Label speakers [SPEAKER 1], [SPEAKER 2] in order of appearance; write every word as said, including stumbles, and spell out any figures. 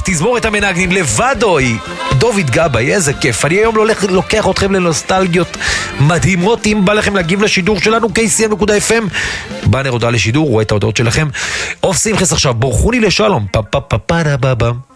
[SPEAKER 1] תזמורת המנגנים לבדוי, דוד גבאי, איזה כיף. אני היום לוקח, לוקח אתכם לנוסטלגיות מדהימות. אם בא לכם להגיב לשידור שלנו, קיי סי אם נקודה אף אם, באנר הודעה לשידור, רואה את ההודעות שלכם. אוף שמחס עכשיו, בורכוני לשלום, פה פה פה פה פה פה.